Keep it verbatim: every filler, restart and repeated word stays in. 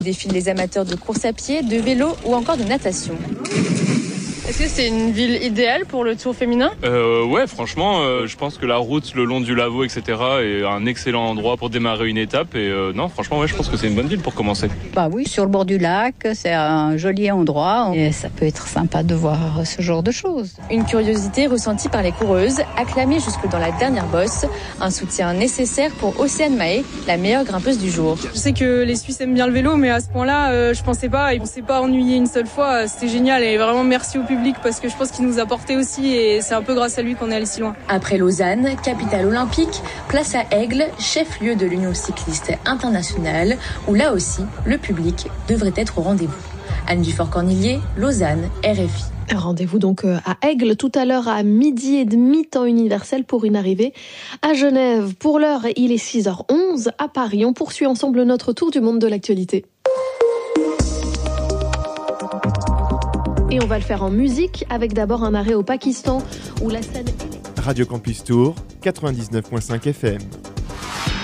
Défilent les amateurs de course à pied, de vélo ou encore de natation. Est-ce que c'est une ville idéale pour le tour féminin ? euh, Ouais, franchement, euh, je pense que la route le long du Lavaux, et cetera est un excellent endroit pour démarrer une étape. Et euh, non, franchement, ouais, je pense que c'est une bonne ville pour commencer. Bah oui, sur le bord du lac, c'est un joli endroit et ça peut être sympa de voir ce genre de choses. Une curiosité ressentie par les coureuses, acclamées jusque dans la dernière bosse. Un soutien nécessaire pour Océane Mahé, la meilleure grimpeuse du jour. Je sais que les Suisses aiment bien le vélo, mais à ce point-là, euh, je pensais pas. On s'est pas ennuyé une seule fois. C'était génial et vraiment merci au public parce que je pense qu'il nous a porté aussi et c'est un peu grâce à lui qu'on est allé si loin. Après Lausanne, capitale olympique, place à Aigle, chef-lieu de l'Union cycliste internationale, où là aussi, le public devrait être au rendez-vous. Anne Dufort-Cornillier, Lausanne, R F I. Rendez-vous donc à Aigle tout à l'heure à midi et demi temps universel pour une arrivée à Genève. Pour l'heure, il est six heures onze à Paris. On poursuit ensemble notre tour du monde de l'actualité. Et on va le faire en musique avec d'abord un arrêt au Pakistan où la scène... Radio Campus Tour, quatre-vingt-dix-neuf virgule cinq F M.